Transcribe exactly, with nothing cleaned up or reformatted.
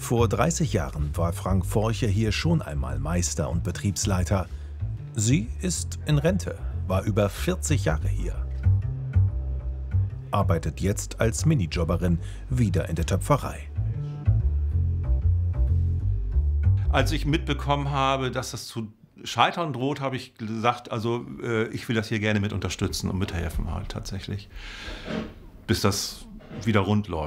Vor dreißig Jahren war Frank Forche hier schon einmal Meister und Betriebsleiter. Sie ist in Rente, war über vierzig Jahre hier. Arbeitet jetzt als Minijobberin wieder in der Töpferei. Als ich mitbekommen habe, dass das zu scheitern droht, habe ich gesagt, also äh, ich will das hier gerne mit unterstützen und mithelfen halt tatsächlich, bis das wieder rund läuft.